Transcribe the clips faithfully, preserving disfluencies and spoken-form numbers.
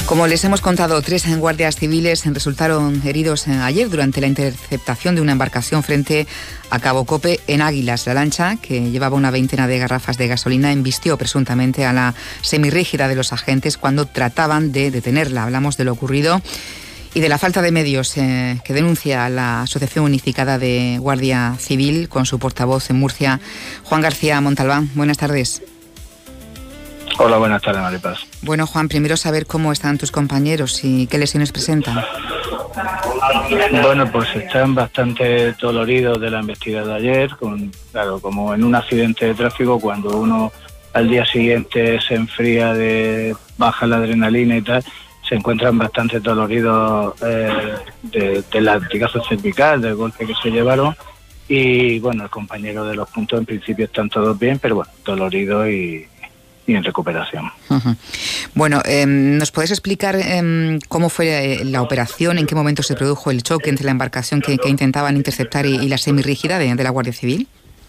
Como les hemos contado, tres guardias civiles resultaron heridos ayer durante la interceptación de una embarcación frente a Cabo Cope en Águilas. La lancha, que llevaba una veintena de garrafas de gasolina, embistió presuntamente a la semirrígida de los agentes cuando trataban de detenerla. Hablamos de lo ocurrido y de la falta de medios eh, que denuncia la Asociación Unificada de Guardia Civil con su portavoz en Murcia, Juan García Montalbán. Buenas tardes. Hola, buenas tardes, Maripaz. Bueno, Juan, primero saber cómo están tus compañeros y qué lesiones presentan. Bueno, pues están bastante doloridos de la embestida de ayer, con, claro, como en un accidente de tráfico, cuando uno al día siguiente se enfría, de baja la adrenalina y tal, se encuentran bastante doloridos eh, de, de latigazo cervical, del golpe que se llevaron, y bueno, el compañero de los puntos en principio están todos bien, pero bueno, doloridos y... y en recuperación. Uh-huh. Bueno, eh, ¿nos podés explicar eh, cómo fue la operación, en qué momento se produjo el choque entre la embarcación que, que intentaban interceptar y, y la semirrígida de, de la Guardia Civil?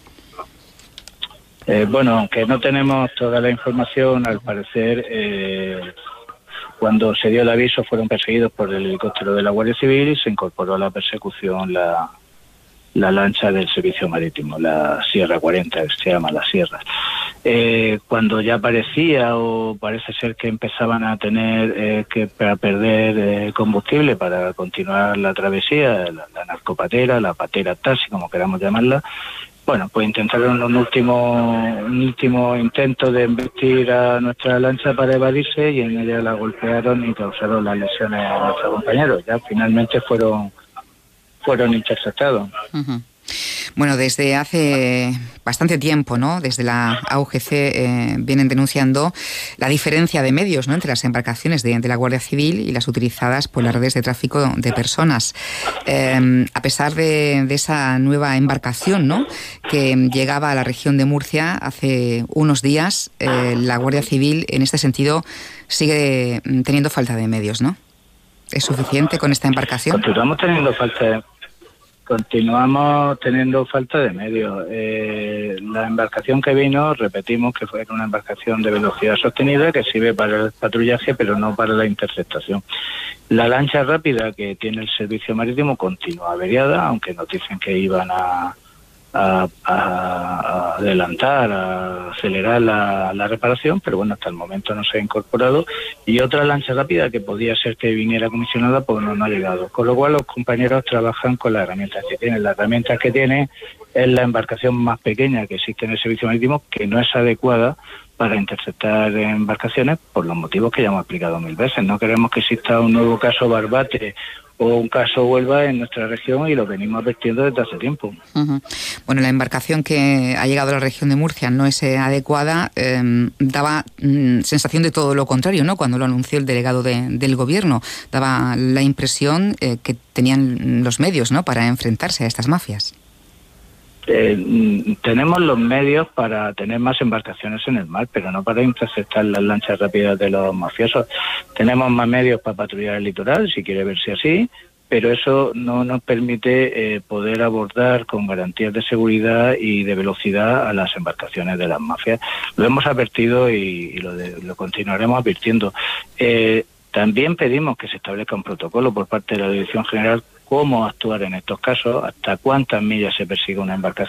Eh, bueno, aunque no tenemos toda la información, al parecer, eh, cuando se dio el aviso fueron perseguidos por el helicóptero de la Guardia Civil y se incorporó a la persecución la, la lancha del Servicio Marítimo, la Sierra cuarenta, que se llama la Sierra. Eh, cuando ya parecía o parece ser que empezaban a tener eh, que para perder eh, combustible para continuar la travesía, la, la narcopatera, la patera taxi, como queramos llamarla, bueno, pues intentaron un último, un último intento de embestir a nuestra lancha para evadirse y en ella la golpearon y causaron las lesiones a nuestros compañeros. Ya finalmente fueron, fueron interceptados. Uh-huh. Bueno, desde hace bastante tiempo, ¿no? Desde la A U G C eh, vienen denunciando la diferencia de medios, ¿no?, entre las embarcaciones de, de la Guardia Civil y las utilizadas por las redes de tráfico de personas. Eh, a pesar de, de esa nueva embarcación, ¿no?, que llegaba a la región de Murcia hace unos días, eh, la Guardia Civil en este sentido sigue teniendo falta de medios, ¿no? ¿Es suficiente con esta embarcación? Continuamos teniendo falta de... Continuamos teniendo falta de medios. Eh, la embarcación que vino, repetimos que fue una embarcación de velocidad sostenida que sirve para el patrullaje, pero no para la interceptación. La lancha rápida que tiene el Servicio Marítimo continúa averiada, aunque nos dicen que iban a, a, a adelantar, a acelerar la, la reparación, pero bueno, hasta el momento no se ha incorporado. Y otra lancha rápida que podía ser que viniera comisionada, pues no, no ha llegado. Con lo cual los compañeros trabajan con las herramientas que tienen. Las herramientas que tienen es la embarcación más pequeña que existe en el Servicio Marítimo, que no es adecuada para interceptar embarcaciones por los motivos que ya hemos explicado mil veces. No queremos que exista un nuevo caso Barbate o un caso Huelva en nuestra región y lo venimos advirtiendo desde hace tiempo. Uh-huh. Bueno, la embarcación que ha llegado a la región de Murcia no es eh, adecuada, eh, daba mm, sensación de todo lo contrario, ¿no? Cuando lo anunció el delegado de, del gobierno, daba la impresión eh, que tenían los medios, ¿no?, para enfrentarse a estas mafias. Eh, tenemos los medios para tener más embarcaciones en el mar, pero no para interceptar las lanchas rápidas de los mafiosos. Tenemos más medios para patrullar el litoral, si quiere verse así, pero eso no nos permite eh, poder abordar con garantías de seguridad y de velocidad a las embarcaciones de las mafias. Lo hemos advertido y, y lo, de, lo continuaremos advirtiendo. Eh, también pedimos que se establezca un protocolo por parte de la Dirección General cómo actuar en estos casos, hasta cuántas millas se persigue una embarcación